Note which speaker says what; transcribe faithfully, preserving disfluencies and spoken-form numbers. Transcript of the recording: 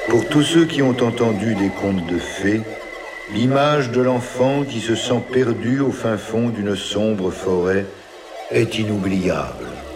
Speaker 1: Pour tous ceux qui ont entendu des contes de fées, l'image de l'enfant qui se sent perdu au fin fond d'une sombre forêt est inoubliable.